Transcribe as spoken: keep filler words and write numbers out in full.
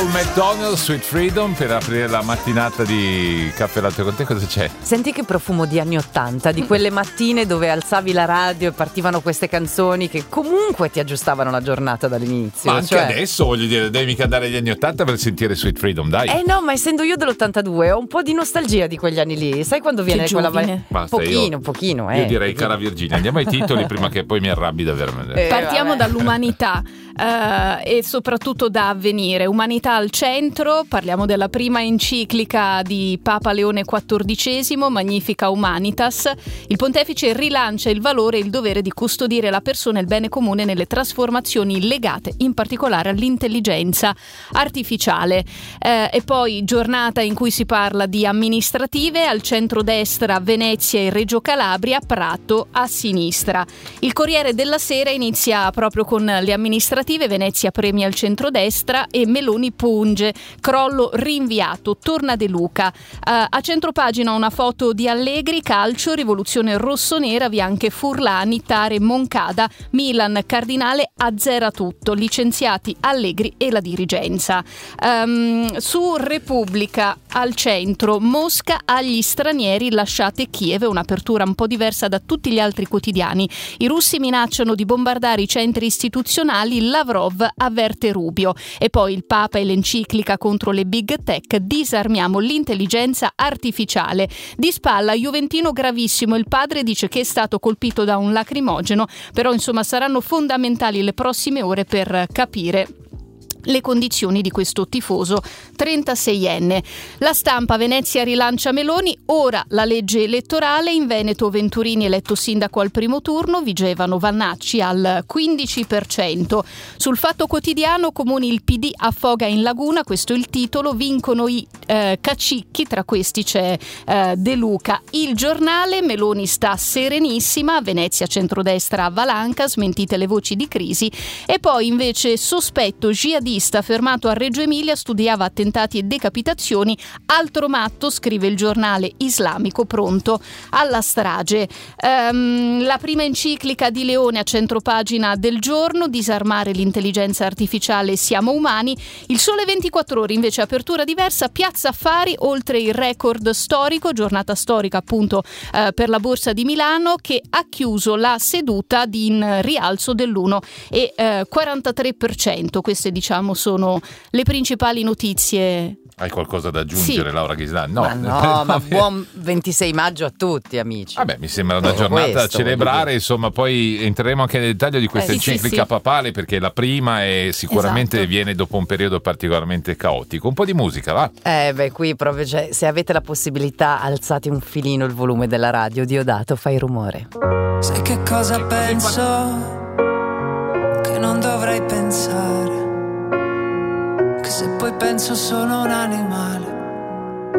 Paul McDonald, Sweet Freedom, per aprire la mattinata di Caffè Latte con te. Cosa c'è? Senti che profumo di anni ottanta, di quelle mattine dove alzavi la radio e partivano queste canzoni che comunque ti aggiustavano la giornata dall'inizio. Ma anche cioè... adesso, voglio dire, devi mica andare agli anni ottanta per sentire Sweet Freedom, dai. Eh no, ma essendo io dell'ottantadue ho un po' di nostalgia di quegli anni lì. Sai quando viene che quella giovine. Basta, pochino, io, pochino, eh. Io direi cara Virginia, andiamo ai titoli prima che poi mi arrabbi davvero. Eh, Partiamo vabbè. dall'umanità uh, e soprattutto da Avvenire. Umanità al centro, parliamo della prima enciclica di Papa Leone quattordicesimo, Magnifica Humanitas. Il pontefice rilancia il valore e il dovere di custodire la persona e il bene comune nelle trasformazioni legate in particolare all'intelligenza artificiale. Uh, e poi giornata in cui si parla di amministrative, al centro-destra Venezia e Reggio Calabria, Prato a sinistra. Il Corriere della Sera inizia proprio con le amministrative, Venezia premia il centrodestra e Meloni punge, crollo rinviato, torna De Luca. Uh, a centropagina una foto di Allegri, calcio, rivoluzione rossonera, via anche Furlani, Tare, Moncada, Milan, Cardinale azzera tutto, licenziati Allegri e la dirigenza. Um, su Repubblica al centro, Mosca agli stranieri, lasciate Kiev, un'apertura un po' diversa da tutti gli altri quotidiani. I russi minacciano di bombardare i centri istituzionali, Lavrov avverte Rubio. E poi il Papa e l'enciclica contro le big tech, disarmiamo l'intelligenza artificiale. Di spalla Juventino gravissimo, il padre dice che è stato colpito da un lacrimogeno, però insomma saranno fondamentali le prossime ore per capire le condizioni di questo tifoso trentaseienne. La Stampa, Venezia rilancia Meloni, ora la legge elettorale, in Veneto Venturini eletto sindaco al primo turno, Vigevano Vannacci al quindici per cento. Sul Fatto Quotidiano, Comuni il P D affoga in laguna, questo è il titolo, vincono i eh, cacicchi, tra questi c'è eh, De Luca. Il Giornale, Meloni sta serenissima, Venezia centrodestra avalanca, smentite le voci di crisi. E poi invece sospetto jihadista fermato a Reggio Emilia, studiava attentati e decapitazioni, altro matto, scrive il Giornale Islamico, pronto alla strage. Um, la prima enciclica di Leone a centropagina del Giorno, disarmare l'intelligenza artificiale, siamo umani. Il Sole ventiquattro Ore invece apertura diversa, Piazza Affari, oltre il record storico, giornata storica appunto eh, per la Borsa di Milano, che ha chiuso la seduta di in rialzo dell'uno virgola quarantatré per cento. Queste diciamo sono le principali notizie. Hai qualcosa da aggiungere, sì. Laura Ghislan? No, ma no, ma buon ventisei maggio a tutti, amici. Vabbè, mi sembra una giornata questo, da celebrare, insomma, poi entreremo anche nel dettaglio di questa Eh, sì, enciclica sì, sì. papale, perché la prima è sicuramente Esatto. viene dopo un periodo particolarmente caotico. Un po' di musica, va? Eh beh, qui proprio, cioè, se avete la possibilità, alzate un filino il volume della radio. Diodato, fai rumore. Sai che cosa penso? Che non dovrei pensare, che se poi penso sono un animale